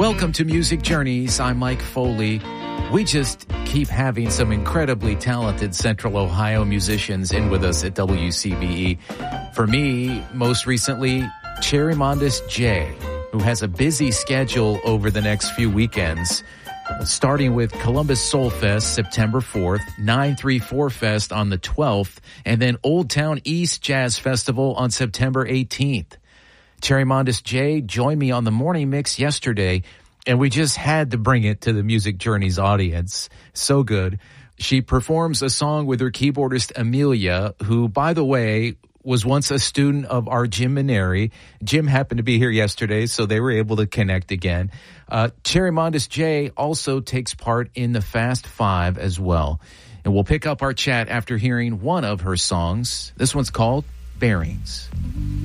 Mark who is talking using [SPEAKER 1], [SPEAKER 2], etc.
[SPEAKER 1] Welcome to Music Journeys. I'm Mike Foley. We just keep having some incredibly talented Central Ohio musicians in with us at WCBE. For me, most recently, Cherrymondis J, who has a busy schedule over the next few weekends, starting with Columbus Soul Fest September 4th, 934 Fest on the 12th, and then Old Town East Jazz Festival on September 18th. Cherrymondis J joined me on the morning mix yesterday, and we just had to bring it to the Music Journeys audience. So good. She performs a song with her keyboardist Amelia, who, by the way, was once a student of our Jim Maneri. Jim happened to be here yesterday, so they were able to connect again. Cherrymondis J also takes part in the Fast Five as well. And we'll pick up our chat after hearing one of her songs. This one's called Bearings.